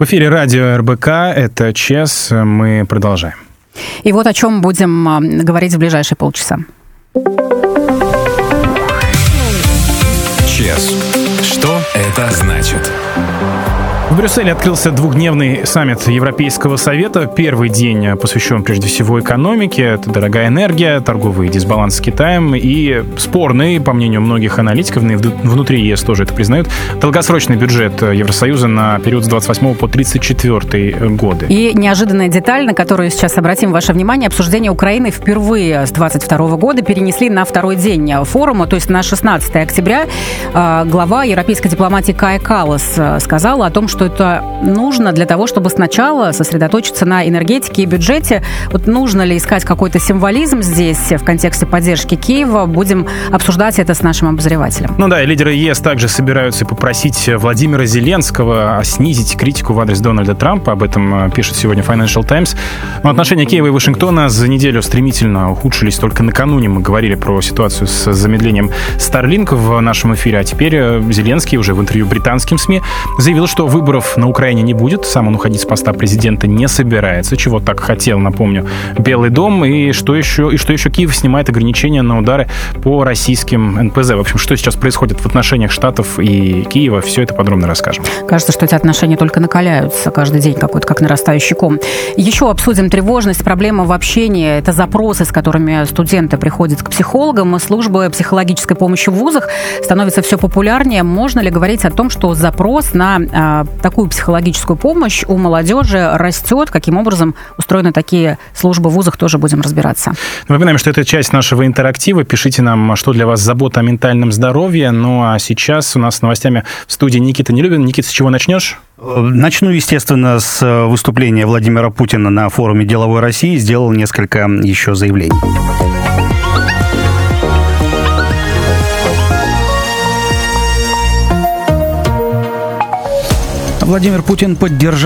В эфире радио РБК, это ЧЕС, мы продолжаем. И вот о чем будем говорить в ближайшие полчаса. ЧЕС. Что это значит? В Брюсселе открылся двухдневный саммит Европейского совета. Первый день посвящен прежде всего экономике. Это дорогая энергия, торговый дисбаланс с Китаем и спорный, по мнению многих аналитиков, внутри ЕС тоже это признают, долгосрочный бюджет Евросоюза на период с 28 по 34 годы. И неожиданная деталь, на которую сейчас обратим ваше внимание, обсуждение Украины впервые с 22 года перенесли на второй день форума, то есть на 16 октября. Глава европейской дипломатии Кая Каллас сказала о том, что это нужно для того, чтобы сначала сосредоточиться на энергетике и бюджете. Вот нужно ли искать какой-то символизм здесь в контексте поддержки Киева? Будем обсуждать это с нашим обозревателем. Ну да, и лидеры ЕС также собираются попросить Владимира Зеленского снизить критику в адрес Дональда Трампа. Об этом пишет сегодня Financial Times. Но отношения Киева и Вашингтона за неделю стремительно ухудшились. Только накануне мы говорили про ситуацию с замедлением Starlink в нашем эфире. А теперь Зеленский уже в интервью британским СМИ заявил, что выборов на Украине не будет, сам он уходить с поста президента не собирается, чего так хотел, напомню, Белый дом, и что еще Киев снимает ограничения на удары по российским НПЗ. В общем, что сейчас происходит в отношениях Штатов и Киева, все это подробно расскажем. Кажется, что эти отношения только накаляются каждый день, какой-то как нарастающий ком. Еще обсудим тревожность, проблемы в общении. Это запросы, с которыми студенты приходят к психологам, и службы психологической помощи в вузах становятся все популярнее. Можно ли говорить о том, что запрос на такую психологическую помощь у молодежи растет? Каким образом устроены такие службы в вузах, тоже будем разбираться. Напоминаем, что это часть нашего интерактива. Пишите нам, что для вас забота о ментальном здоровье. Ну а сейчас у нас с новостями в студии Никита Нелюбин. Никита, с чего начнешь? Начну, естественно, с выступления Владимира Путина на форуме «Деловой России». Сделал несколько еще заявлений. Владимир Путин поддержал